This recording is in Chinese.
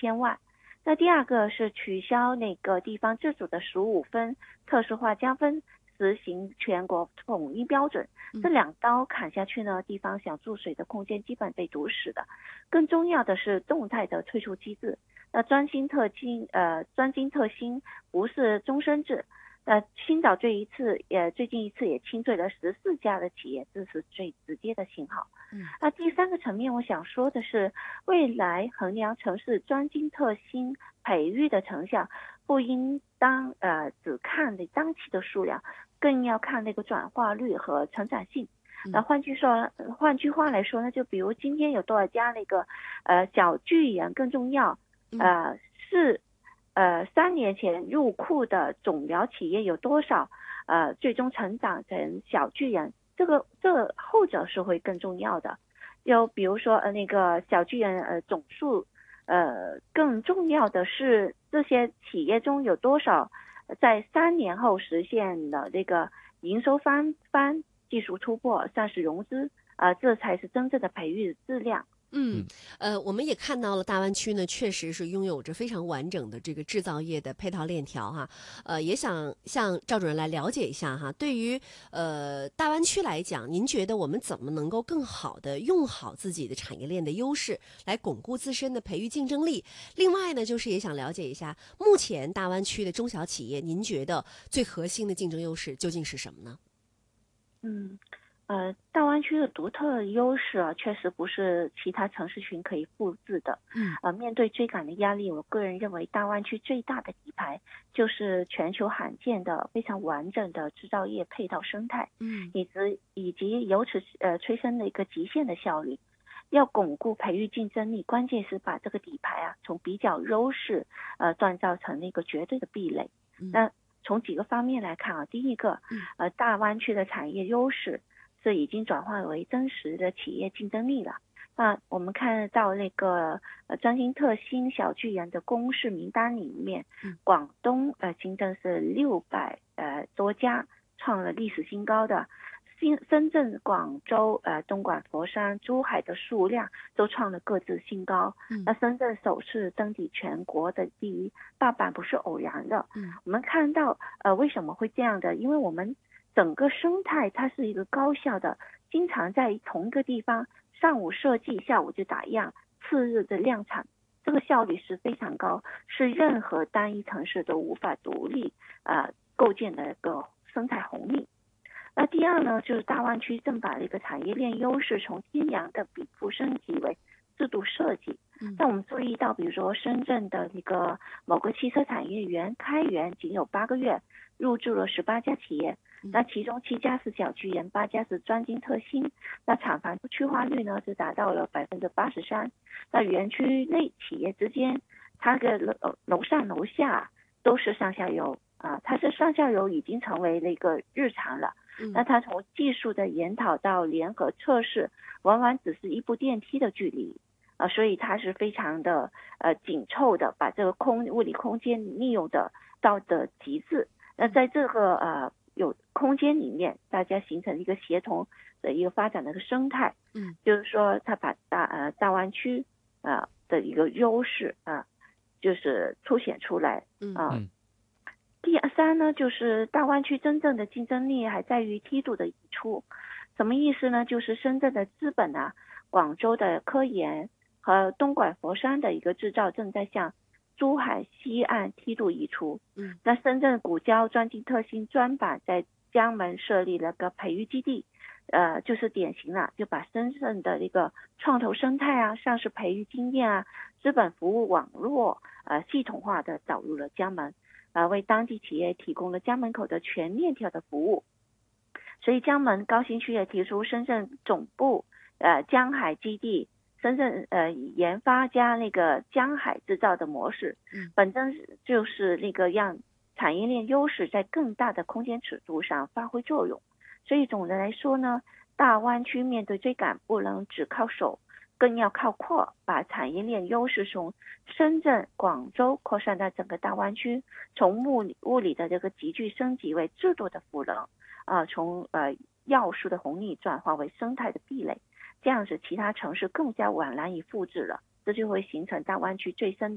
1000万。那第二个是取消那个地方自主的15分特殊化加分，实行全国统一标准。这2刀砍下去呢，地方想注水的空间基本被堵死的。更重要的是动态的退出机制。那专精特新不是终身制。青岛最近一次也清退了14家的企业，这是最直接的信号。那第3个层面，我想说的是，未来衡量城市专精特新培育的成效，不应只看那当期的数量，更要看那个转化率和成长性。那换句话来说呢，就比如今天有多少家那个小巨人更重要，是3年前入库的种苗企业有多少最终成长成小巨人，这后者是会更重要的。就比如说那个小巨人总数，更重要的是这些企业中有多少在3年后实现了这个营收翻番、技术突破、上市融资，这才是真正的培育质量。 我们也看到了大湾区呢，确实是拥有着非常完整的这个制造业的配套链条哈。也想向赵主任来了解一下哈，对于大湾区来讲，您觉得我们怎么能够更好的用好自己的产业链的优势，来巩固自身的培育竞争力？另外呢，就是也想了解一下，目前大湾区的中小企业，您觉得最核心的竞争优势究竟是什么呢？ 大湾区的独特优势确实不是其他城市群可以复制的。面对追赶的压力，我个人认为大湾区最大的底牌就是全球罕见的非常完整的制造业配套生态，以及由此催生的一个极限的效率。要巩固培育竞争力，关键是把这个底牌从比较优势锻造成那个绝对的壁垒。那从几个方面来看第一个，大湾区的产业优势是已经转化为真实的企业竞争力了。那我们看到那个专精特新小巨人的公示名单里面，广东新增是600多家，创了历史新高的。深圳、广州、东莞、佛山、珠海的数量都创了各自新高。那深圳首次登顶全国的第一，大阪不是偶然的。我们看到为什么会这样的？因为我们整个生态它是一个高效的，经常在同一个地方上午设计，下午就打样，次日的量产，这个效率是非常高，是任何单一城市都无法独立构建的一个生态红利。那第二呢，就是大湾区正把一个产业链优势从天然的禀赋升级为制度设计。那我们注意到，比如说深圳的一个某个汽车产业园开园仅有8个月，入驻了18家企业，那其中7家是小巨人，8家是专精特新。那厂房区化率呢是达到了83%。那园区内企业之间，它的楼上楼下都是上下游它是上下游已经成为了一个日常了。那它从技术的研讨到联合测试，往往只是1部电梯的距离所以它是非常的紧凑的，把这个物理空间利用到的极致。那在这个有空间里面，大家形成一个协同的一个发展的一个生态。就是说它把大湾区的一个优势就是凸显出来。第3呢，就是大湾区真正的竞争力还在于梯度的移出。什么意思呢？就是深圳的资本广州的科研和东莞佛山的一个制造正在向珠海西岸梯度移出。那深圳古交专精特新专板在江门设立了个培育基地，就是典型了，就把深圳的一个创投生态上市培育经验资本服务网络系统化的导入了江门。为当地企业提供了江门口的全链条的服务。所以江门高新区也提出深圳总部江海基地，深圳研发加那个江海制造的模式。本身就是那个让产业链优势在更大的空间尺度上发挥作用。所以总的来说呢，大湾区面对追赶不能只靠手，更要靠扩，把产业链优势从深圳、广州扩散到整个大湾区，从物理的这个急剧升级为制度的赋能从要素的红利转化为生态的壁垒，这样子其他城市更加难以复制了，这就会形成大湾区最深